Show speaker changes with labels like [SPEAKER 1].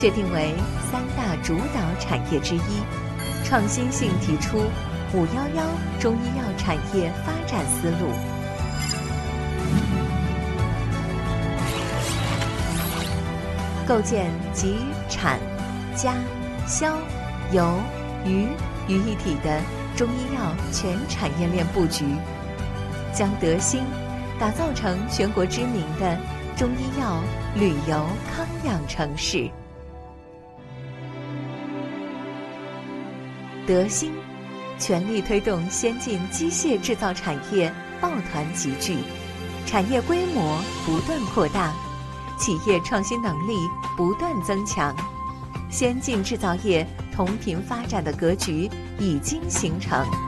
[SPEAKER 1] 确定为3大主导产业之一，创新性提出511中医药产业发展思路。构建集产、家、消、游、娱于一体的中医药全产业链布局，将德兴打造成全国知名的中医药旅游康养城市。德兴全力推动先进机械制造产业抱团集聚，产业规模不断扩大，企业创新能力不断增强，先进制造业同频发展的格局已经形成。